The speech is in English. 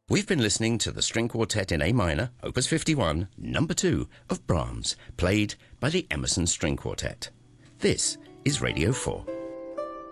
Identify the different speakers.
Speaker 1: We've been listening to the String Quartet in A minor, Opus 51, number 2 of Brahms, played by the Emerson String Quartet. This is Radio 4.